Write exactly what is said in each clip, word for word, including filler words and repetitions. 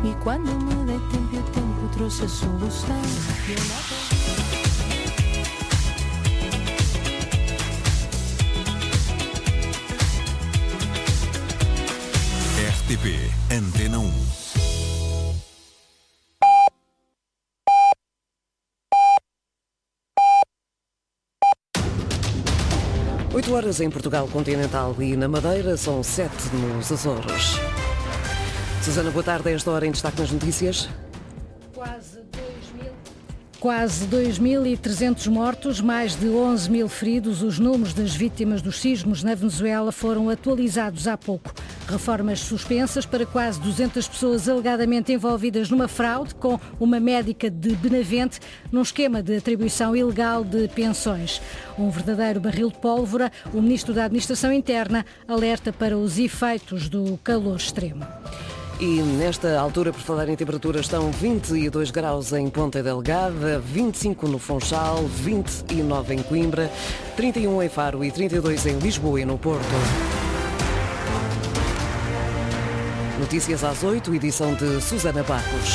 E quando me dei tempo e o tempo trouxe a solução. Eu não... R T P Antena um. oito horas em Portugal continental e na Madeira, são sete nos Açores. Susana, boa tarde. A esta hora em destaque nas notícias. Quase dois mil. Quase dois mil e trezentos mortos, mais de onze mil feridos. Os números das vítimas dos sismos na Venezuela foram atualizados há pouco. Reformas suspensas para quase duzentas pessoas alegadamente envolvidas numa fraude com uma médica de Benavente num esquema de atribuição ilegal de pensões. Um verdadeiro barril de pólvora. O Ministro da Administração Interna alerta para os efeitos do calor extremo. E nesta altura, por falar em temperatura, estão vinte e dois graus em Ponta Delgada, vinte e cinco no Funchal, vinte e nove em Coimbra, trinta e um em Faro e trinta e dois em Lisboa e no Porto. Notícias às oito, edição de Susana Barros.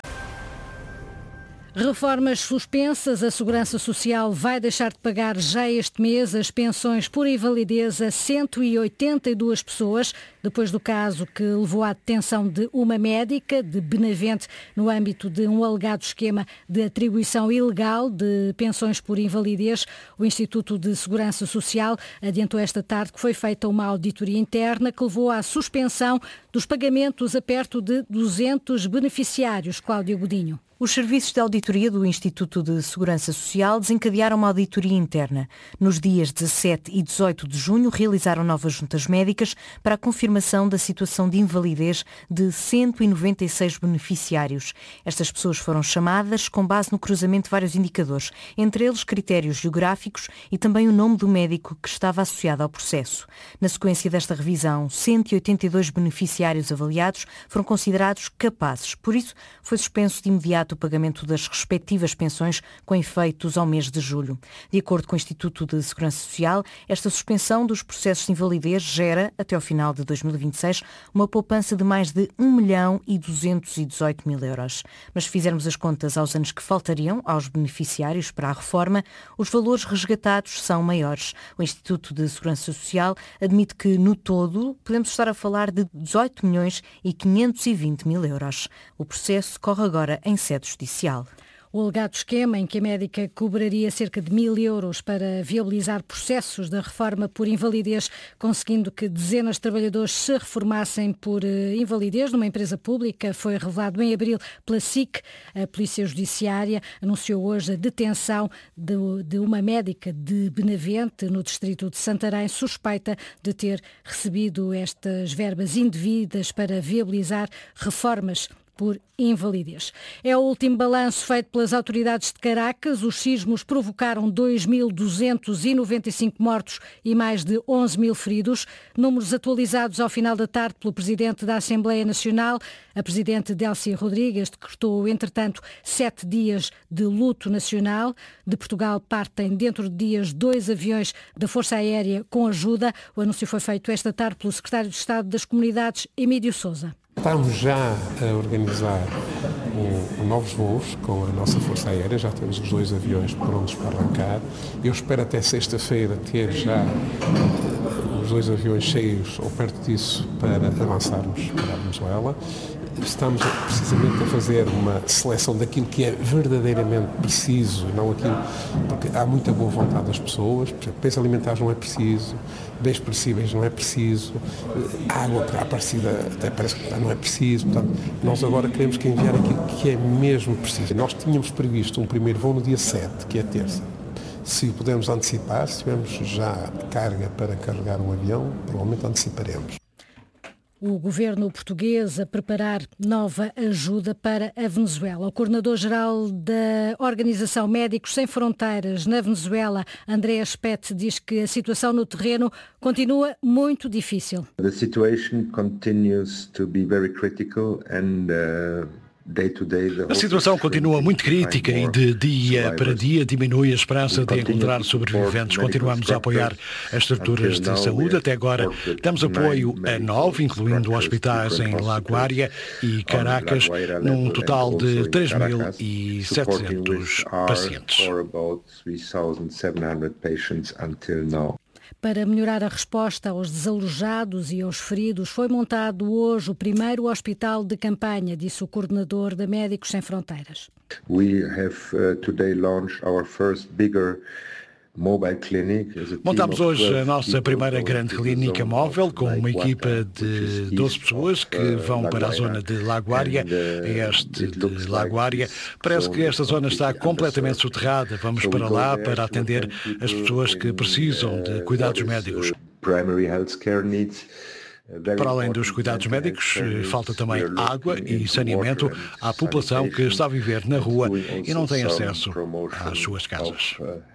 Reformas suspensas. A Segurança Social vai deixar de pagar já este mês as pensões por invalidez a cento e oitenta e duas pessoas, depois do caso que levou à detenção de uma médica de Benavente no âmbito de um alegado esquema de atribuição ilegal de pensões por invalidez. O Instituto de Segurança Social adiantou esta tarde que foi feita uma auditoria interna que levou à suspensão dos pagamentos a perto de duzentos beneficiários. Cláudia Godinho. Os serviços de auditoria do Instituto de Segurança Social desencadearam uma auditoria interna. Nos dias dezassete e dezoito de junho, realizaram novas juntas médicas para a confirmação da situação de invalidez de cento e noventa e seis beneficiários. Estas pessoas foram chamadas com base no cruzamento de vários indicadores, entre eles critérios geográficos e também o nome do médico que estava associado ao processo. Na sequência desta revisão, cento e oitenta e dois beneficiários avaliados foram considerados capazes. Por isso, foi suspenso de imediato o pagamento das respectivas pensões com efeitos ao mês de julho. De acordo com o Instituto de Segurança Social, esta suspensão dos processos de invalidez gera, até ao final de dois mil e vinte e seis, uma poupança de mais de um milhão e duzentos e dezoito mil euros. Mas se fizermos as contas aos anos que faltariam aos beneficiários para a reforma, os valores resgatados são maiores. O Instituto de Segurança Social admite que, no todo, podemos estar a falar de dezoito milhões e quinhentos e vinte mil euros. O processo corre agora em sede judicial. O alegado esquema em que a médica cobraria cerca de mil euros para viabilizar processos da reforma por invalidez, conseguindo que dezenas de trabalhadores se reformassem por invalidez numa empresa pública, foi revelado em abril pela S I C. A Polícia Judiciária anunciou hoje a detenção de, de uma médica de Benavente, no distrito de Santarém, suspeita de ter recebido estas verbas indevidas para viabilizar reformas por invalidez. É o último balanço feito pelas autoridades de Caracas. Os sismos provocaram dois mil duzentos e noventa e cinco mortos e mais de onze mil feridos. Números atualizados ao final da tarde pelo Presidente da Assembleia Nacional. A Presidente Delcy Rodrigues decretou, entretanto, sete dias de luto nacional. De Portugal partem dentro de dias dois aviões da Força Aérea com ajuda. O anúncio foi feito esta tarde pelo Secretário de Estado das Comunidades, Emílio Sousa. Estamos já a organizar um, um novos voos com a nossa Força Aérea, já temos os dois aviões prontos para arrancar. Eu espero até sexta-feira ter já os dois aviões cheios ou perto disso para avançarmos para a Venezuela. Estamos precisamente a fazer uma seleção daquilo que é verdadeiramente preciso, não aquilo, porque há muita boa vontade das pessoas. Por exemplo, bens alimentares não é preciso, bens perecíveis não é preciso, água à parecida até parece que não é preciso. Portanto, nós agora queremos que enviar aquilo que é mesmo preciso. Nós tínhamos previsto um primeiro voo no dia sete, que é terça. Se pudermos antecipar, se tivermos já carga para carregar um avião, provavelmente anteciparemos. O governo português a preparar nova ajuda para a Venezuela. O coordenador-geral da Organização Médicos Sem Fronteiras na Venezuela, André Aspete, diz que a situação no terreno continua muito difícil. The situation continues to be very critical and uh, A situação continua muito crítica e de dia para dia diminui a esperança de encontrar sobreviventes. Continuamos a apoiar as estruturas de saúde. Até agora damos apoio a nove, incluindo hospitais em Laguária e Caracas, num total de três mil e setecentos pacientes. Para melhorar a resposta aos desalojados e aos feridos, foi montado hoje o primeiro hospital de campanha, disse o coordenador da Médicos Sem Fronteiras. We have uh, today launched our first bigger Montamos hoje a nossa primeira grande clínica móvel com uma equipa de doze pessoas que vão para a zona de Laguária, a este de Laguária. Parece que esta zona está completamente soterrada. Vamos para lá para atender as pessoas que precisam de cuidados médicos. Para além dos cuidados médicos, falta também água e saneamento à população que está a viver na rua e não tem acesso às suas casas.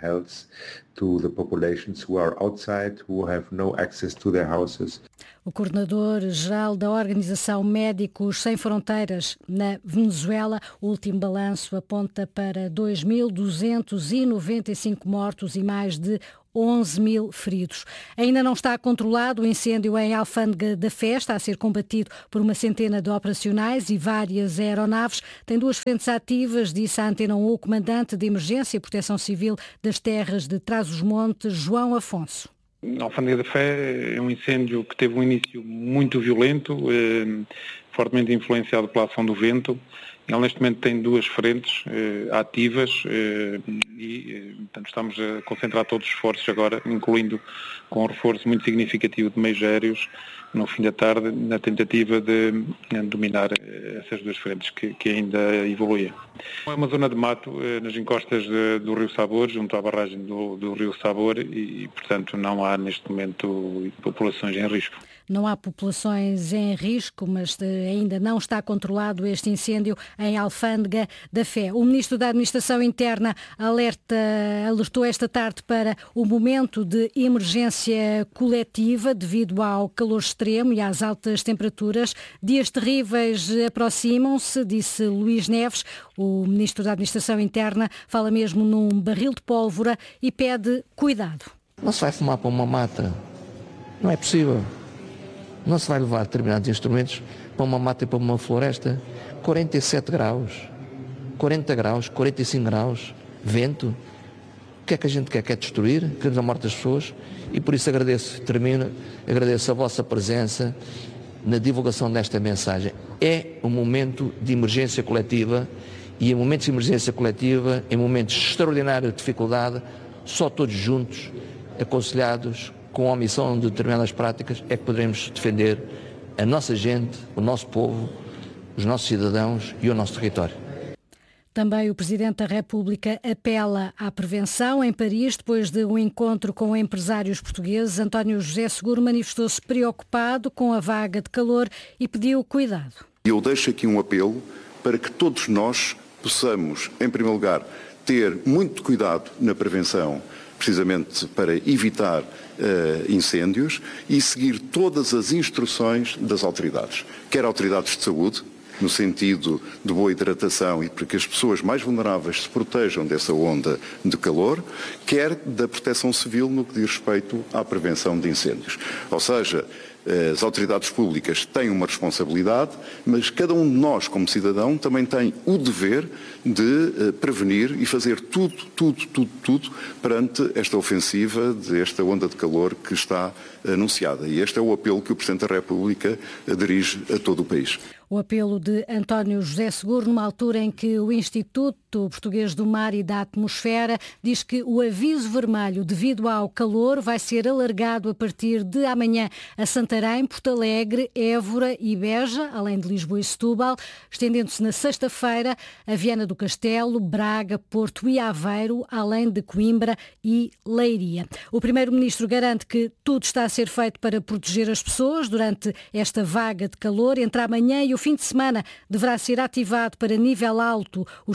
O coordenador-geral da Organização Médicos Sem Fronteiras na Venezuela, o último balanço aponta para dois mil duzentos e noventa e cinco mortos e mais de onze mil feridos. Ainda não está controlado o incêndio em Alfândega da Fé, está a ser combatido por uma centena de operacionais e várias aeronaves. Tem duas frentes ativas, disse à Antena um o comandante de Emergência e Proteção Civil das Terras de Trás-os-Montes, João Afonso. A Alfândega da Fé é um incêndio que teve um início muito violento, eh, fortemente influenciado pela ação do vento. Ele neste momento tem duas frentes eh, ativas eh, e eh, portanto, estamos a concentrar todos os esforços agora, incluindo com um reforço muito significativo de meios aéreos no fim da tarde, na tentativa de, de dominar essas duas frentes que, que ainda evoluem. É uma zona de mato eh, nas encostas de, do Rio Sabor, junto à barragem do, do Rio Sabor e, portanto, não há neste momento populações em risco. Não há populações em risco, mas ainda não está controlado este incêndio em Alfândega da Fé. O Ministro da Administração Interna alerta, alertou esta tarde para o momento de emergência coletiva devido ao calor extremo e às altas temperaturas. Dias terríveis aproximam-se, disse Luís Neves. O Ministro da Administração Interna fala mesmo num barril de pólvora e pede cuidado. Não se vai fumar para uma mata. Não é possível. Não se vai levar determinados instrumentos para uma mata e para uma floresta. quarenta e sete graus, quarenta graus, quarenta e cinco graus, vento. O que é que a gente quer? Quer destruir? Queremos a morte das pessoas? E por isso agradeço, termino, agradeço a vossa presença na divulgação desta mensagem. É um momento de emergência coletiva e em momentos de emergência coletiva, em momentos de extraordinária dificuldade, só todos juntos, aconselhados, com a omissão de determinadas práticas, é que poderemos defender a nossa gente, o nosso povo, os nossos cidadãos e o nosso território. Também o Presidente da República apela à prevenção. Em Paris, depois de um encontro com empresários portugueses, António José Seguro manifestou-se preocupado com a vaga de calor e pediu cuidado. Eu deixo aqui um apelo para que todos nós possamos, em primeiro lugar, ter muito cuidado na prevenção, precisamente para evitar uh, incêndios e seguir todas as instruções das autoridades, quer autoridades de saúde, no sentido de boa hidratação e para que as pessoas mais vulneráveis se protejam dessa onda de calor, quer da proteção civil no que diz respeito à prevenção de incêndios. Ou seja, as autoridades públicas têm uma responsabilidade, mas cada um de nós, como cidadão, também tem o dever de prevenir e fazer tudo, tudo, tudo, tudo perante esta ofensiva desta onda de calor que está anunciada. E este é o apelo que o Presidente da República dirige a todo o país. O apelo de António José Seguro, numa altura em que o Instituto Português do Mar e da Atmosfera diz que o aviso vermelho devido ao calor vai ser alargado a partir de amanhã a Santarém, Porto Alegre, Évora e Beja, além de Lisboa e Setúbal, estendendo-se na sexta-feira a Viana do Castelo, Braga, Porto e Aveiro, além de Coimbra e Leiria. O Primeiro-Ministro garante que tudo está a ser feito para proteger as pessoas durante esta vaga de calor. Entre amanhã e o fim de semana deverá ser ativado para nível alto o estado de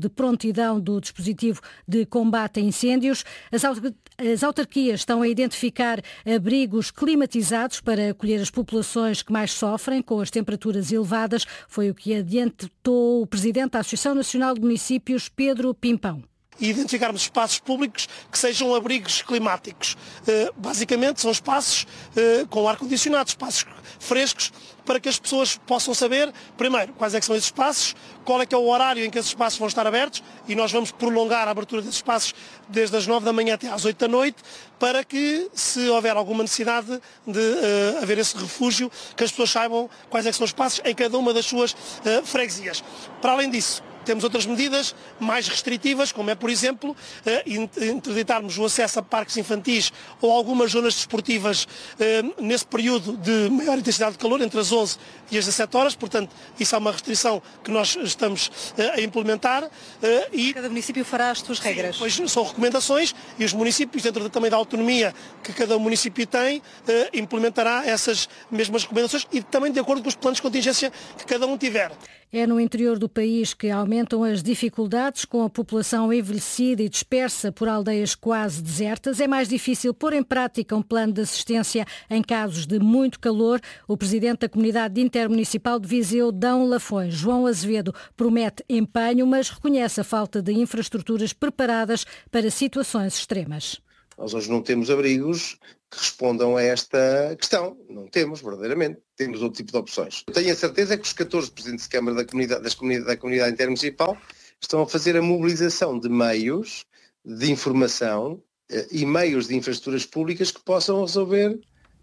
de prontidão do dispositivo de combate a incêndios. As, as autarquias estão a identificar abrigos climatizados para acolher as populações que mais sofrem com as temperaturas elevadas. Foi o que adiantou o Presidente da Associação Nacional de Municípios, Pedro Pimpão. E identificarmos espaços públicos que sejam abrigos climáticos. Uh, basicamente são espaços uh, com ar-condicionado, espaços frescos, para que as pessoas possam saber, primeiro, quais é que são esses espaços, qual é que é o horário em que esses espaços vão estar abertos, e nós vamos prolongar a abertura desses espaços desde as nove da manhã até às oito da noite, para que, se houver alguma necessidade de uh, haver esse refúgio, que as pessoas saibam quais é que são os espaços em cada uma das suas uh, freguesias. Para além disso, temos outras medidas mais restritivas, como é, por exemplo, interditarmos o acesso a parques infantis ou algumas zonas desportivas nesse período de maior intensidade de calor, entre as onze e as dezassete horas. Portanto, isso é uma restrição que nós estamos a implementar. E cada município fará as suas regras. Sim, pois são recomendações e os municípios, dentro também da autonomia que cada município tem, implementará essas mesmas recomendações e também de acordo com os planos de contingência que cada um tiver. É no interior do país que aumentam as dificuldades, com a população envelhecida e dispersa por aldeias quase desertas. É mais difícil pôr em prática um plano de assistência em casos de muito calor. O presidente da Comunidade Intermunicipal de Viseu, Dão Lafões, João Azevedo, promete empenho, mas reconhece a falta de infraestruturas preparadas para situações extremas. Nós hoje não temos abrigos que respondam a esta questão. Não temos, verdadeiramente. Temos outro tipo de opções. Eu tenho a certeza que os catorze presidentes de Câmara da comunidade, das comunidade, da comunidade intermunicipal estão a fazer a mobilização de meios de informação eh, e meios de infraestruturas públicas que possam resolver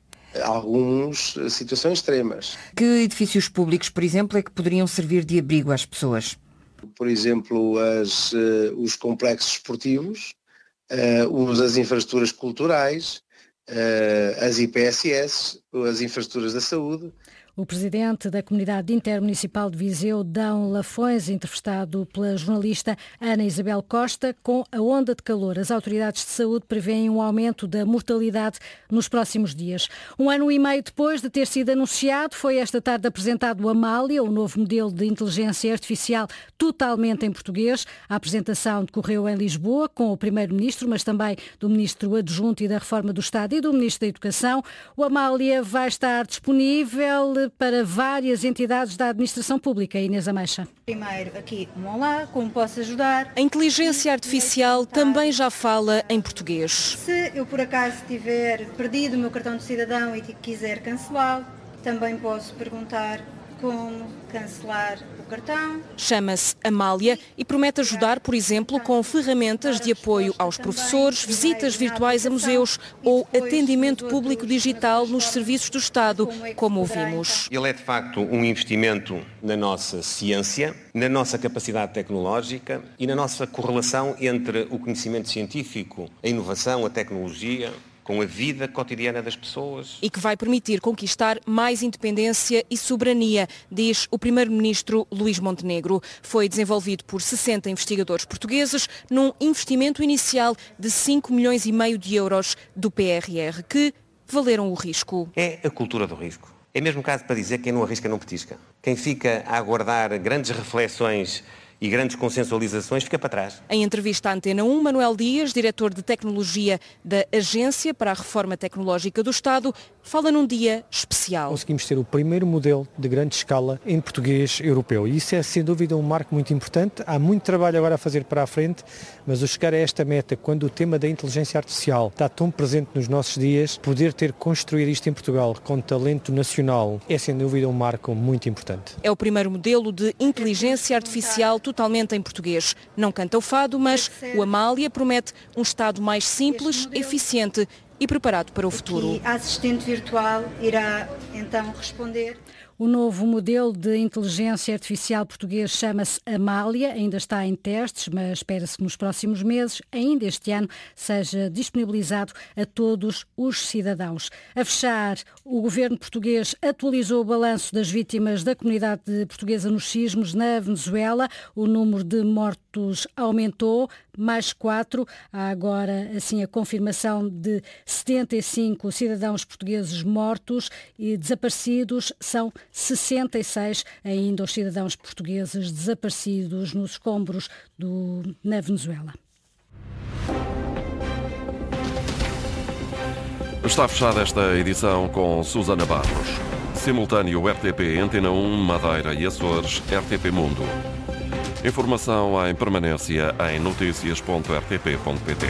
algumas situações extremas. Que edifícios públicos, por exemplo, é que poderiam servir de abrigo às pessoas? Por exemplo, as, uh, os complexos esportivos, uh, as infraestruturas culturais, uh, as I P S S, as infraestruturas da saúde. O presidente da Comunidade Intermunicipal de Viseu, Dão Lafões, entrevistado pela jornalista Ana Isabel Costa. Com a onda de calor, as autoridades de saúde prevêem um aumento da mortalidade nos próximos dias. Um ano e meio depois de ter sido anunciado, foi esta tarde apresentado o Amália, o novo modelo de inteligência artificial totalmente em português. A apresentação decorreu em Lisboa com o primeiro-ministro, mas também do ministro adjunto e da Reforma do Estado e do ministro da Educação. O Amália vai estar disponível para várias entidades da administração pública. Inês Ameixa. Primeiro aqui um olá, como posso ajudar? A inteligência artificial também já fala em português. Se eu por acaso tiver perdido o meu cartão de cidadão e quiser cancelá-lo, também posso perguntar como cancelar o cartão. Chama-se Amália e promete ajudar, por exemplo, com ferramentas de apoio aos professores, visitas virtuais a museus ou atendimento público digital nos serviços do Estado, como ouvimos. Ele é, de facto, um investimento na nossa ciência, na nossa capacidade tecnológica e na nossa correlação entre o conhecimento científico, a inovação, a tecnologia, com a vida cotidiana das pessoas. E que vai permitir conquistar mais independência e soberania, diz o primeiro-ministro Luís Montenegro. Foi desenvolvido por sessenta investigadores portugueses num investimento inicial de cinco milhões e meio de euros do P R R, que valeram o risco. É a cultura do risco. É mesmo caso para dizer que quem não arrisca não petisca. Quem fica a aguardar grandes reflexões e grandes consensualizações fica para trás. Em entrevista à Antena um, Manuel Dias, diretor de Tecnologia da Agência para a Reforma Tecnológica do Estado, fala num dia especial. Conseguimos ter o primeiro modelo de grande escala em português europeu e isso é sem dúvida um marco muito importante. Há muito trabalho agora a fazer para a frente, mas o chegar a esta meta, quando o tema da inteligência artificial está tão presente nos nossos dias, poder ter construído isto em Portugal com talento nacional é sem dúvida um marco muito importante. É o primeiro modelo de inteligência artificial totalmente em português. Não canta o fado, mas o Amália promete um Estado mais simples, eficiente e preparado para o futuro. A assistente virtual irá então responder. O novo modelo de inteligência artificial português chama-se Amália, ainda está em testes, mas espera-se que nos próximos meses, ainda este ano, seja disponibilizado a todos os cidadãos. A fechar, o governo português atualizou o balanço das vítimas da comunidade portuguesa nos sismos na Venezuela. O número de mortos mortos aumentou, mais quatro. Há agora, assim, a confirmação de setenta e cinco cidadãos portugueses mortos e desaparecidos são sessenta e seis ainda os cidadãos portugueses desaparecidos nos escombros do, na Venezuela. Está fechada esta edição com Susana Barros. Simultâneo R T P Antena um, Madeira e Açores, R T P Mundo. Informação em permanência em notícias ponto r t p ponto p t.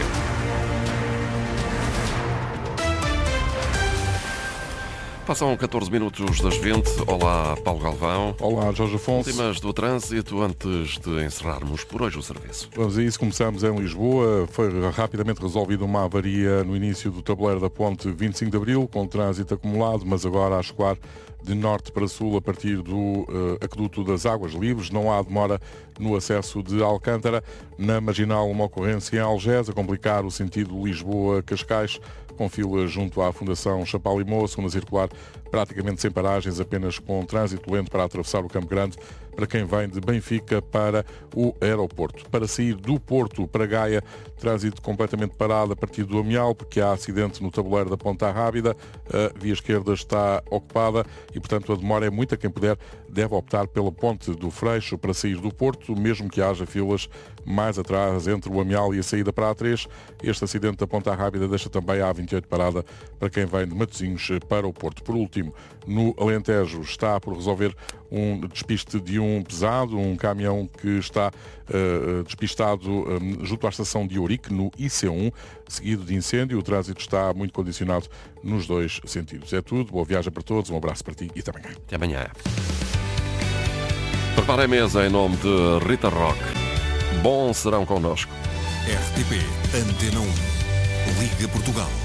Passam catorze minutos das vinte. Olá, Paulo Galvão. Olá, Jorge Afonso. Últimas do trânsito antes de encerrarmos por hoje o serviço. Vamos a isso. Começamos em Lisboa. Foi rapidamente resolvida uma avaria no início do tabuleiro da ponte vinte e cinco de Abril, com trânsito acumulado, mas agora a escoar de norte para sul a partir do uh, aqueduto das Águas Livres. Não há demora no acesso de Alcântara. Na marginal, uma ocorrência em Algés, a complicar o sentido Lisboa-Cascais, com filas junto à Fundação Chapalimau, segunda circular, praticamente sem paragens, apenas com trânsito lento para atravessar o Campo Grande, para quem vem de Benfica para o aeroporto. Para sair do Porto para Gaia, trânsito completamente parado a partir do Amial, porque há acidente no tabuleiro da Ponta Rábida, a via esquerda está ocupada e, portanto, a demora é muita. Quem puder deve optar pela Ponte do Freixo para sair do Porto, mesmo que haja filas mais atrás entre o Amial e a saída para a A três. Este acidente da Ponta Rábida deixa também a A vinte e oito parada para quem vem de Matosinhos para o Porto. Por último, no Alentejo está por resolver um despiste de um pesado, um caminhão que está uh, despistado um, junto à estação de Ourique, no I C um, seguido de incêndio. O trânsito está muito condicionado nos dois sentidos. É tudo, boa viagem para todos, um abraço para ti e até amanhã. Até amanhã. Prepare a mesa em nome de Rita Rock. Bom serão connosco. R T P Antena um. Liga Portugal.